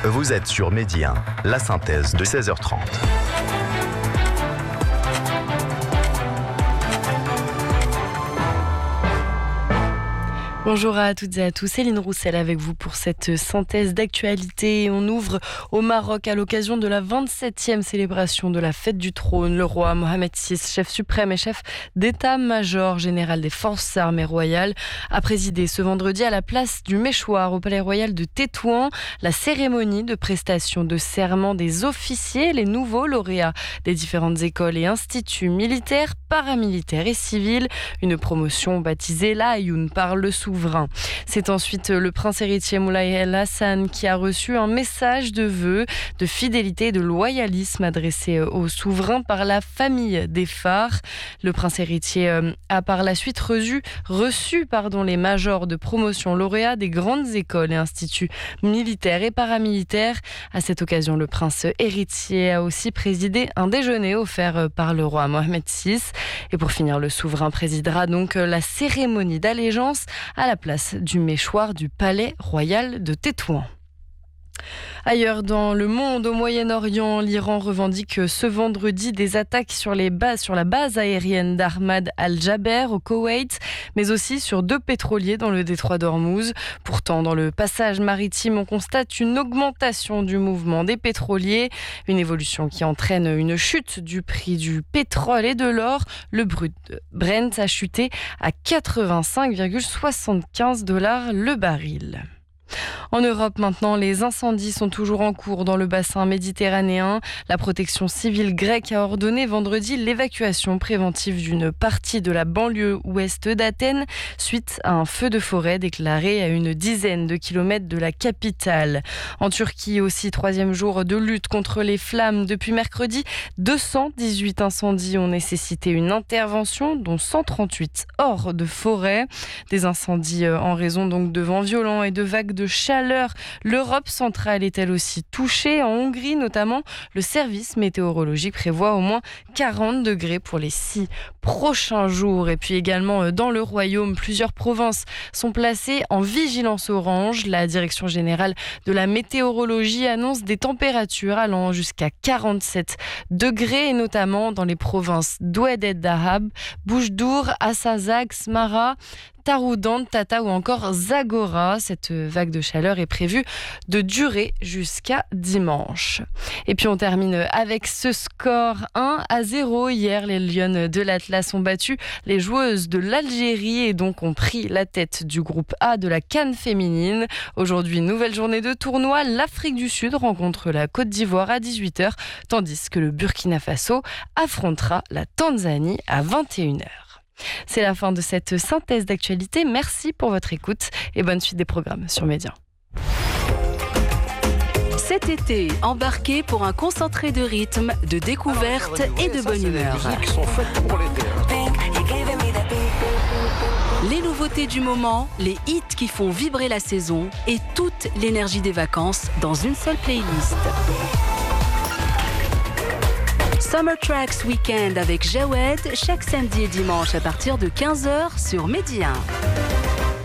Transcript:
Vous êtes sur Midi 1, la synthèse de 16h30. Bonjour à toutes et à tous, Céline Roussel avec vous pour cette synthèse d'actualité. On ouvre au Maroc à l'occasion de la 27e célébration de la fête du trône. Le roi Mohamed VI, chef suprême et chef d'état-major général des forces armées royales, a présidé ce vendredi à la place du Méchoir au palais royal de Tétouan la cérémonie de prestation de serment des officiers, les nouveaux lauréats des différentes écoles et instituts militaires, paramilitaires et civils. Une promotion baptisée la Ayoun par le souverain. C'est ensuite le prince héritier Moulay El Hassan qui a reçu un message de vœux, de fidélité et de loyalisme adressé au souverain par la famille des phares. Le prince héritier a par la suite reçu les majors de promotion lauréats des grandes écoles et instituts militaires et paramilitaires. À cette occasion, le prince héritier a aussi présidé un déjeuner offert par le roi Mohamed VI. Et pour finir, le souverain présidera donc la cérémonie d'allégeance à la place du Méchoir du palais royal de Tétouan. Ailleurs dans le monde, au Moyen-Orient, l'Iran revendique ce vendredi des attaques sur la base aérienne d'Ahmad Al-Jaber au Koweït, mais aussi sur 2 pétroliers dans le détroit d'Ormuz. Pourtant, dans le passage maritime, on constate une augmentation du mouvement des pétroliers, une évolution qui entraîne une chute du prix du pétrole et de l'or. Le brut Brent a chuté à 85,75 $ le baril. En Europe maintenant, les incendies sont toujours en cours dans le bassin méditerranéen. La protection civile grecque a ordonné vendredi l'évacuation préventive d'une partie de la banlieue ouest d'Athènes suite à un feu de forêt déclaré à une dizaine de kilomètres de la capitale. En Turquie aussi, 3e jour de lutte contre les flammes. Depuis mercredi, 218 incendies ont nécessité une intervention, dont 138 hors de forêt. Des incendies en raison donc de vents violents et de vagues de chaleur. L'Europe centrale est elle aussi touchée. En Hongrie notamment, le service météorologique prévoit au moins 40 degrés pour les 6 prochains jours. Et puis également dans le Royaume, plusieurs provinces sont placées en vigilance orange. La direction générale de la météorologie annonce des températures allant jusqu'à 47 degrés, et notamment dans les provinces d'Oued et Dahab, Boujdour, Assazag, Smara, Taroudan, Tata ou encore Zagora. Cette vague de chaleur est prévue de durer jusqu'à dimanche. Et puis on termine avec ce score 1-0. Hier, les Lionnes de l'Atlas ont battu les joueuses de l'Algérie et donc ont pris la tête du groupe A de la CAN féminine. Aujourd'hui, nouvelle journée de tournoi. L'Afrique du Sud rencontre la Côte d'Ivoire à 18h, tandis que le Burkina Faso affrontera la Tanzanie à 21h. C'est la fin de cette synthèse d'actualité. Merci pour votre écoute et bonne suite des programmes sur Média. Cet été, embarquez pour un concentré de rythme, de découverte et de bonne humeur. Les nouveautés du moment, les hits qui font vibrer la saison et toute l'énergie des vacances dans une seule playlist. Summer Tracks Weekend avec Jawed chaque samedi et dimanche à partir de 15h sur Midi 1.